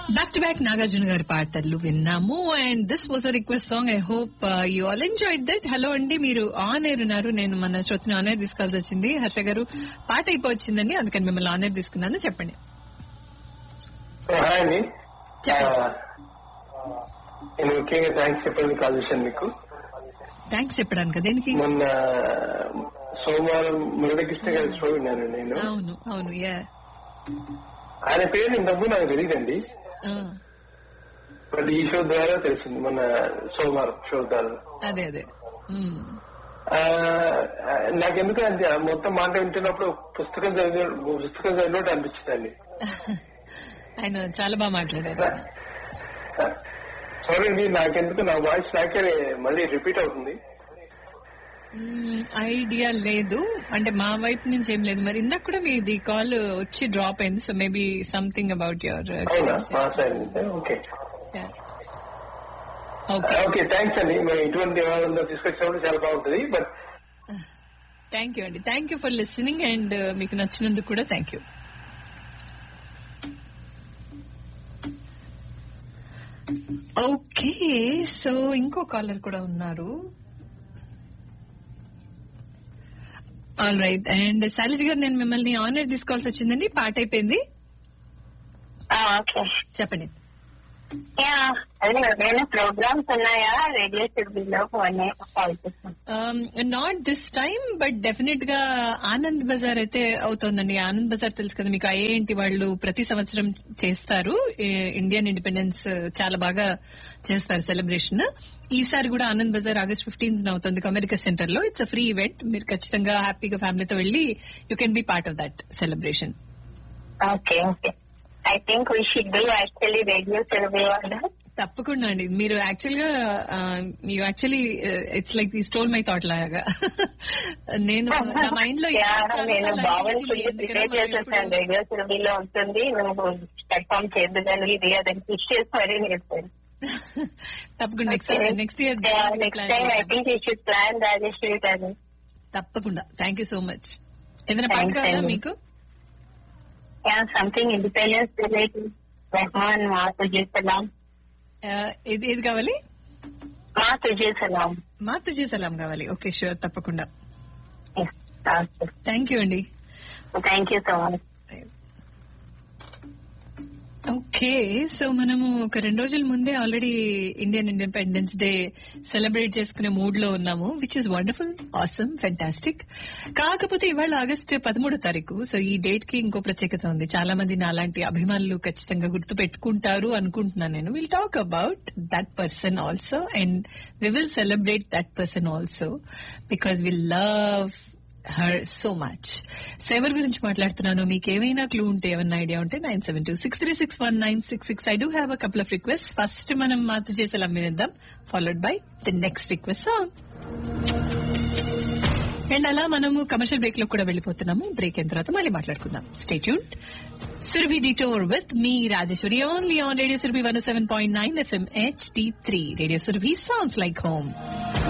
Back to back Nagarjuna గారి పాటలు విన్నాము. And this was a request song. I hope you all enjoyed that. Hello అండి, మీరు on air ఉన్నారు. నేను మన శ్రోతని ఆన్ ఎయిర్ తీసుకోవాల్సి వచ్చింది. హర్ష గారు పాట అయిపోవచ్చిందండి, అందుకని మిమ్మల్ని ఆన్ ఎయిర్ తీసుకున్నాను. చెప్పండి. నేను ముఖ్యంగా థ్యాంక్స్ చెప్పడానికి కాల్ చేశాను మీకు. థ్యాంక్స్ చెప్పడానికి దేనికి? మొన్న సోమవారం మురళీకృష్ణ గారి షో విన్నాను నేను. అవును అవును, ఆయన పేరు ఇంతకుముందు నాకు తెలియదండి, బట్ ఈ షో ద్వారా తెలిసింది. మొన్న సోమవారం షో ద్వారా. అదే అదే నాకెందుకు అంటే మొత్తం మాట వింటున్నప్పుడు పుస్తకం చదివినట్టు అనిపించిందండి. ఆయన చాలా బాగా మాట్లాడారు. సారీ, నాకెందుకు నా వాయిస్ నాకే మళ్ళీ రిపీట్ అవుతుంది. ఐడియా లేదు, అంటే మా వైపు నుంచి ఏం లేదు. మరి ఇందాక కూడా మీది కాల్ వచ్చి డ్రాప్ అయింది, so maybe something about your. Okay, thanks అండి. ఇటువంటి తీసుకొచ్చినప్పుడు చాలా బాగుంటుంది. బట్ థ్యాంక్ యూ అండి, thank you for listening. And మీకు నచ్చినందుకు కూడా థ్యాంక్ యూ. ఓకే, సో ఇంకో కాలర్ కూడా ఉన్నారు. All right. అండ్ శైలజ్ గారు, నేను మిమ్మల్ని ఆన్ ఎయిర్ తీసుకోవాల్సి వచ్చిందండి. పాట అయిపోయింది, చెప్పండి. ప్రోగ్రామ్స్ ఉన్నాయా రేడియో సిటీలో? Not this time, but definite గా ఆనంద్ బజార్ అయితే అవుతోందండి. ఆనంద్ బజార్ తెలుసు కదా మీకు, ఐఐఎన్టీ వాళ్ళు ప్రతి సంవత్సరం చేస్తారు. ఇండియన్ ఇండిపెండెన్స్ చాలా బాగా చేస్తారు సెలబ్రేషన్. ఈసారి కూడా ఆనంద్ బజార్ August 15th అవుతుంది అమెరికా సెంటర్ లో. It's a free event. మీరు ఖచ్చితంగా హ్యాపీగా ఫ్యామిలీతో వెళ్లి you can be part of that celebration. Okay okay, I think we should do actually radio celebration. తప్పకుండా అండి. మీరు యాక్చువల్లీ ఇట్స్ లైక్ ఈ స్టోల్ మై థాట్ లాగా. నేను నా మైండ్ లో రేడియో సెలబ్రీలో ఉంటుంది, నువ్వు పెర్ఫార్మ్ చేద్దాను ఇది అదని పుష్ చేసి మరీ నేర్పాను. తప్పకుండా నెక్స్ట్ ఇయర్ ప్లాన్ రాజేశ్వరి గారు. తప్పకుండా. Thank you so much. ఏదైనా పాట కావాలా మీకు? సంథింగ్ ఇండిపెండెన్స్ రిలేటెడ్, రెహమాన్ మా తుజే సలాం. ఏది కావాలి? మా తుజే సలాం. మా తుజే సలాం కావాలి. ఓకే, షూర్, తప్పకుండా. థ్యాంక్ యూ అండి. Thank you so much. Okay, so మనము ఒక 2 రోజుల ముందే already Indian independence day celebrate చేసుకునే మూడ్ లో ఉన్నాము, which is wonderful, awesome, fantastic. కాకపోతే ఇవాళ August 13th, సో ఈ డేట్ కి ఇంకో ప్రత్యేకత ఉంది. చాలా మంది నాలాంటి అభిమానులు ఖచ్చితంగా గుర్తు పెట్టుకుంటారు అనుకుంటున్నాను నేను. Will talk about that person also, and we will celebrate that person also, because we love her so much. So ఎవరి గురించి మాట్లాడుతున్నాను, మీకు ఏమైనా క్లూ ఉంటే, ఏమైనా ఐడియా ఉంటే 9726361966. I do have a couple of requests. First మనం మాతృ చేసేలా వినిద్దాం, followed by the next request song. And అలా మనము కమర్షియల్ బ్రేక్ లో కూడా వెళ్ళిపోతున్నాము. బ్రేక్ అయిన తర్వాత మళ్ళీ మాట్లాడుకుందాం. Stay tuned. Surabhi Detour with me, Rajeshwari, only on Radio Surabhi 107.9 FM HD3. Radio Surabhi sounds like home.